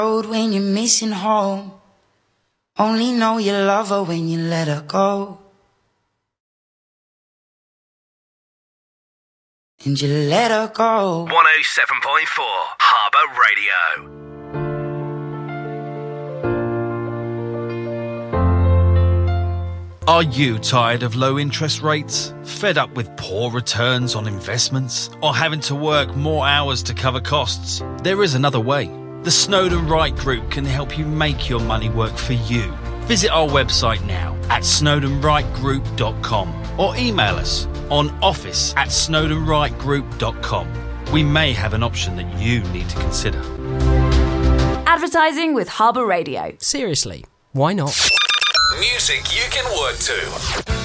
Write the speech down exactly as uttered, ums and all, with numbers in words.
Road when you're missing home. Only know you love her when you let her go. And you let her go. one oh seven point four Harbour Radio. Are you tired of low interest rates? Fed up with poor returns on investments? Or having to work more hours to cover costs? There is another way. The Snowden Wright Group can help you make your money work for you. Visit our website now at snowden wright group dot com or email us on office at snowden wright group dot com. We may have an option that you need to consider. Advertising with Harbour Radio. Seriously, why not? Music you can work to.